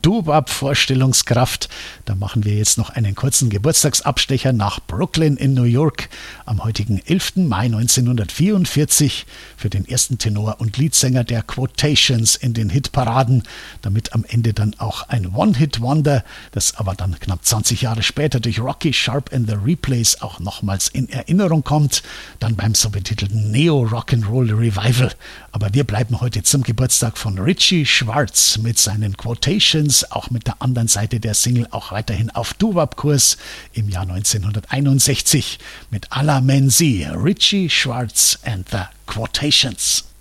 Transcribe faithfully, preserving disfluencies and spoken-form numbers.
Doo-Wop-Vorstellungskraft. Da machen wir jetzt noch einen kurzen Geburtstagsabstecher nach Brooklyn in New York am heutigen elften Mai neunzehnhundertvierundvierzig für den ersten Tenor und Leadsänger der Quotations in den Hitparaden, damit am Ende dann auch ein One-Hit-Wonder, das aber dann knapp zwanzig Jahre später durch Rocky Sharp and the Replays auch nochmals in Erinnerung kommt, dann beim so betitelten Neo-Rock'n'Roll Revival. Aber wir bleiben heute zum Geburtstag von Richie Schwartz mit seinen Quotations, auch mit der anderen Seite der Single auch weiterhin auf Doo-Wop-Kurs im Jahr neunzehnhunderteinundsechzig mit A la Menzi, Richie Schwartz and the Quotations.